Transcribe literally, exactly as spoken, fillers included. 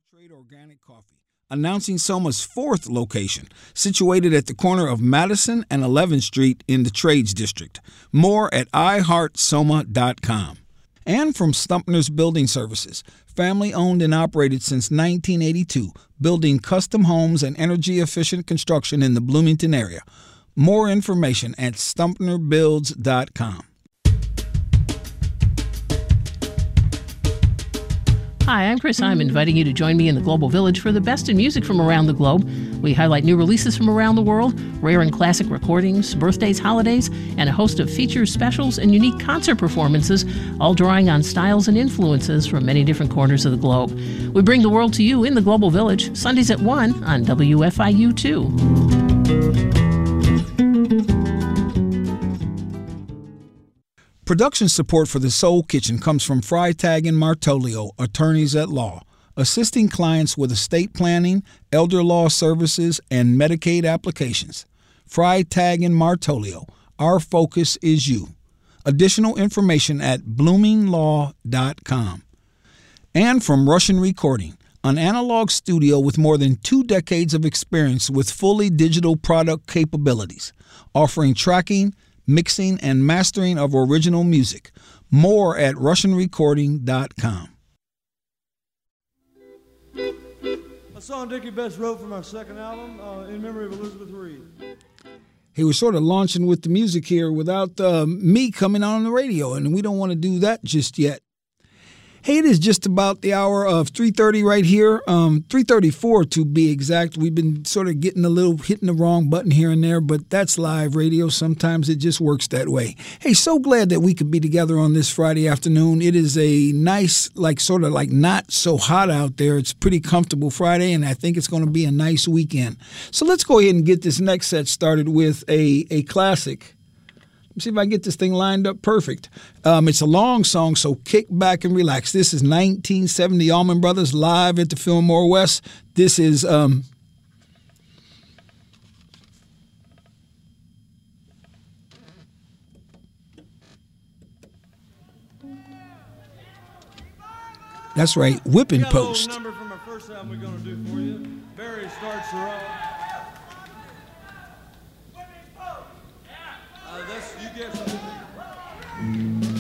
Trade Organic Coffee, announcing Soma's fourth location, situated at the corner of Madison and eleventh Street in the Trades District. More at i heart soma dot com. And from Stumpner's Building Services, family-owned and operated since nineteen eighty-two, building custom homes and energy-efficient construction in the Bloomington area. More information at stumpner builds dot com. Hi, I'm Chris. I'm inviting you to join me in the Global Village for the best in music from around the globe. We highlight new releases from around the world, rare and classic recordings, birthdays, holidays, and a host of features, specials, and unique concert performances, all drawing on styles and influences from many different corners of the globe. We bring the world to you in the Global Village, Sundays at one on W F I U two. Production support for the Soul Kitchen comes from Freitag and Martolio, attorneys at law, assisting clients with estate planning, elder law services, and Medicaid applications. Freitag and Martolio, our focus is you. Additional information at blooming law dot com. And from Russian Recording, an analog studio with more than two decades of experience with fully digital product capabilities, offering tracking, mixing, and mastering of original music. More at russian recording dot com. A song Dickie Betts wrote from our second album, uh, in memory of Elizabeth Reed. He was sort of launching with the music here without uh, me coming on the radio, and we don't want to do that just yet. Hey, it is just about the hour of three thirty right here, um, three thirty-four to be exact. We've been sort of getting a little, hitting the wrong button here and there, but that's live radio. Sometimes it just works that way. Hey, so glad that we could be together on this Friday afternoon. It is a nice, like sort of like not so hot out there. It's pretty comfortable Friday, and I think it's going to be a nice weekend. So let's go ahead and get this next set started with a, a classic. See if I can get this thing lined up perfect. Um, it's a long song, so kick back and relax. This is nineteen seventy Allman Brothers live at the Fillmore West. This is... Um, that's right, Whipping Post. We got a little number from our first album we're going to do for you. Barry starts her off. Uh, that's, you get something.